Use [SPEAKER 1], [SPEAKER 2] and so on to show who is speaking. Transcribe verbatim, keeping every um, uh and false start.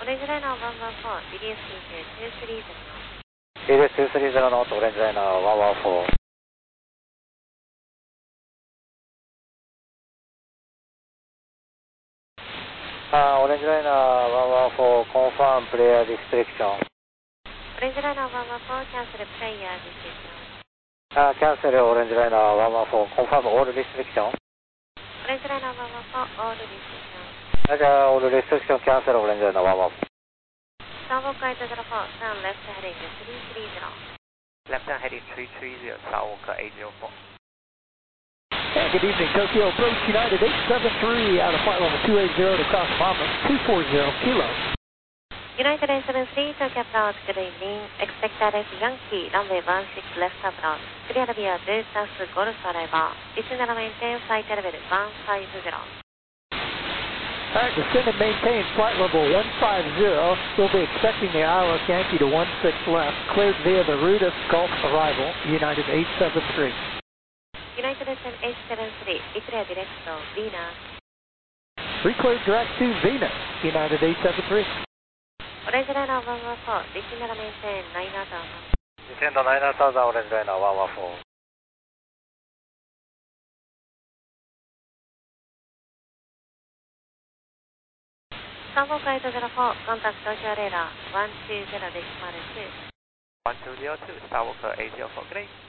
[SPEAKER 1] レンジライナーワンワンフォー、リリースキーツースリーゼロ。
[SPEAKER 2] リリースツースリーゼロノート、オレンジライナーワンワンフォー。あー、オレンジライナーワンワンフォー、コンファームプレイヤーディストリクション。
[SPEAKER 1] オレンジライナーワンワンフォー、キャンセルプレイヤーディストリクション。
[SPEAKER 2] あー、キャンセル、オレンジライナーワンワンフォー、コンファームオールディストリクション。
[SPEAKER 1] オレンジライナーワンワンフォー、オールディストリクション。
[SPEAKER 2] あ、じゃあ、オールディストリクションキャンセル、オレンジライナーワンワンフォー。
[SPEAKER 1] サーボカイトゼロフォー、ターンレフトヘディングスリースリーゼロ。
[SPEAKER 3] Left turn heading three three zero, Southwalker eight zero four.
[SPEAKER 4] And good evening, Tokyo approach United eight seven three out of flight level two eighty to cross Mama two forty kilo.
[SPEAKER 1] United eight seven three, Tokyo approach, good evening. Expected is Yankee, runway one six left approach. Clear via Delta Golf arrival. Descend and maintain flight level one five zero.
[SPEAKER 4] All right, descend and maintain flight level one five zero. We'll be expecting the I L S Yankee to one six left, cleared via the Rudis Gulf arrival, United eight seven three.
[SPEAKER 1] United eight seven three, declare direct to Venus.
[SPEAKER 4] Recleared direct to Venus, United eight seven three.
[SPEAKER 1] Orange Liner one one four, descend and maintain nine thousand.
[SPEAKER 2] Descend nine thousand, Orange Liner one one four.
[SPEAKER 1] Sambo Flight zero four, contact Tokyo radar one two zero decimal two.
[SPEAKER 3] one two zero two, Southwalker eight zero four, great.